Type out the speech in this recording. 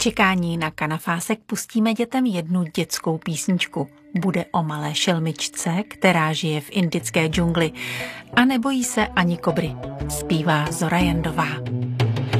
čekání na kanafásek pustíme dětem jednu dětskou písničku. Bude o malé šelmičce, která žije v indické džungli a nebojí se ani kobry. Zpívá Zora Jandová.